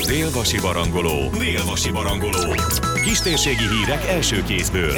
Dél-Vasi Barangoló. Dél-Vasi Barangoló. Kistérségi hírek első kézből.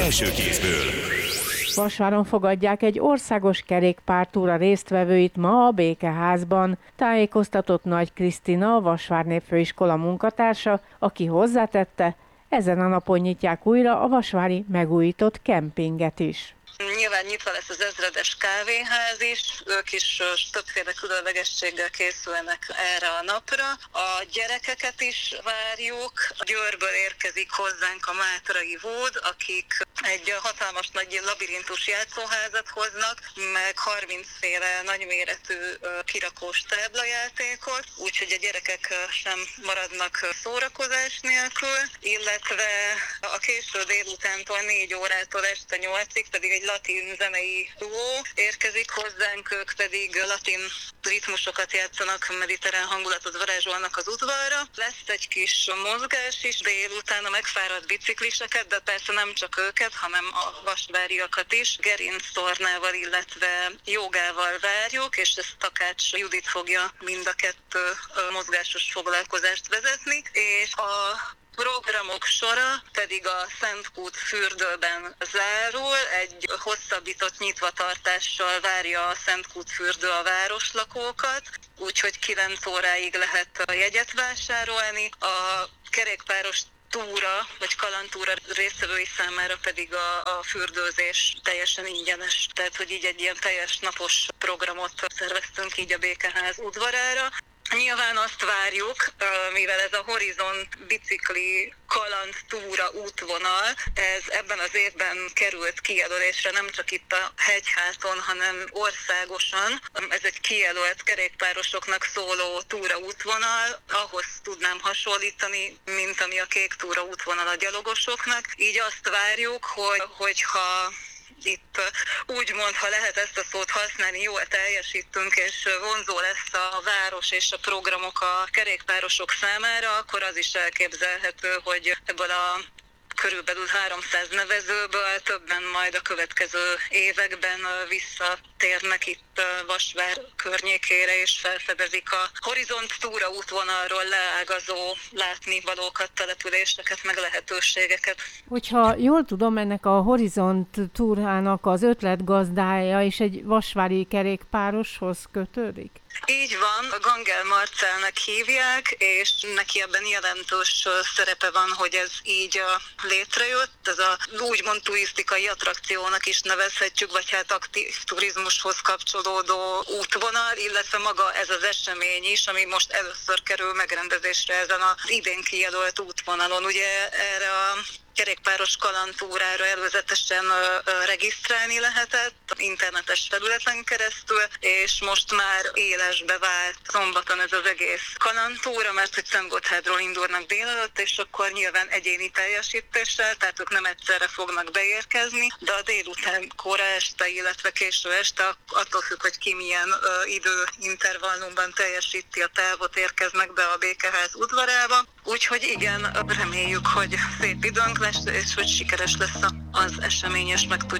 Vasváron fogadják egy országos kerékpártúra résztvevőit ma a Békeházban. Tájékoztatott Nagy Krisztina, a Vasvár Népfőiskola munkatársa, aki hozzátette, ezen a napon nyitják újra a vasvári megújított kempinget is. Nyilván nyitva lesz az ezredes kávéház is, ők is többféle különlegességgel készülnek erre a napra. A gyerekeket is várjuk. Győrből érkezik hozzánk a Mátrai Vód, akik egy hatalmas nagy labirintus játszóházat hoznak, meg 30 féle nagyméretű kirakós táblajátékot, úgyhogy a gyerekek sem maradnak szórakozás nélkül, illetve a késő délutántól 4 órától este 8-ig pedig egy latin zenei duó érkezik hozzánk, ők pedig latin ritmusokat játszanak, mediterrán hangulatot varázsolnak az udvarra. Lesz egy kis mozgás is délután, a megfáradt bicikliseket, de persze nem csak őket, hanem a vasváriakat is. Gerinctornával, illetve jogával várjuk, és ezt Takács Judit fogja mind a kettő mozgásos foglalkozást vezetni, és a programok sora pedig a Szentkút fürdőben zárul, egy hosszabbított nyitvatartással várja a Szentkút fürdő a városlakókat, úgyhogy 9 óráig lehet a jegyet vásárolni. A kerékpáros túra, vagy kalandtúra résztvevői számára pedig a fürdőzés teljesen ingyenes. Tehát, hogy így egy ilyen teljes napos programot szerveztünk így a Békeház udvarára. Nyilván azt várjuk, mivel ez a Horizon bicikli kalandtúra útvonal, ez ebben az évben került kijelölésre nem csak itt a hegyháton, hanem országosan. Ez egy kijelölt kerékpárosoknak szóló túra útvonal, ahhoz tudnám hasonlítani, mint ami a kék túra útvonal a gyalogosoknak. Így azt várjuk, hogyha itt úgymond, ha lehet ezt a szót használni, jól teljesítünk, és vonzó lesz a város és a programok a kerékpárosok számára, akkor az is elképzelhető, hogy ebből a körülbelül 300 nevezőből többen majd a következő években visszatérnek itt Vasvár környékére, és felfedezik a Horizont túra útvonalról leágazó látnivalókat, településeket, meg lehetőségeket. Hogyha jól tudom, ennek a Horizont túrának az ötletgazdája és egy vasvári kerékpároshoz kötődik? Így van, Gangel Marcelnek hívják, és neki ebben jelentős szerepe van, hogy ez így létrejött. Ez a úgymond turisztikai attrakciónak is nevezhetjük, vagy hát aktív turizmushoz kapcsolódó útvonal, illetve maga ez az esemény is, ami most először kerül megrendezésre ezen az idén kijelölt útvonalon. Ugye erre a kerékpáros kalandtúrára előzetesen regisztrálni lehetett internetes felületen keresztül, és most már élesbe vált szombaton ez az egész kalandtúra, mert hogy Szentgotthádról indulnak délelőtt, és akkor nyilván egyéni teljesítéssel, tehát ők nem egyszerre fognak beérkezni, de a délután kora este, illetve késő este, attól függ, hogy ki milyen időintervallumban teljesíti a távot, érkeznek be a Békeház udvarába. Úgyhogy igen, reméljük, hogy szép időnk lesz, és hogy sikeres lesz az esemény, és meg tudjuk